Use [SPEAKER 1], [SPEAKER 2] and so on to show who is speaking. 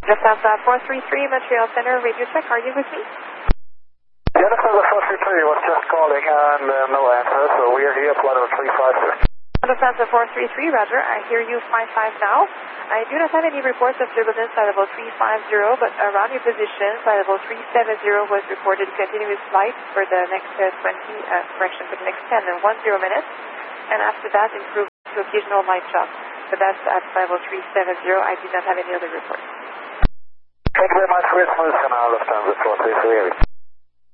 [SPEAKER 1] Lufthansa 433, Montreal Center, radio check. Are you with me?
[SPEAKER 2] Yeah, Lufthansa 433 was just calling and no answer, so we are here at level 350.
[SPEAKER 1] Lufthansa 433, roger. I hear you 55 now. I do not have any reports of turbulence at level 350, but around your position, flight level 370 was reported continuous flight for the next 10 and 10 minutes, and after that improved to occasional light shock. But that's at level 370. I do not have any other reports.
[SPEAKER 2] Thank you very much for your information, Lufthansa 433.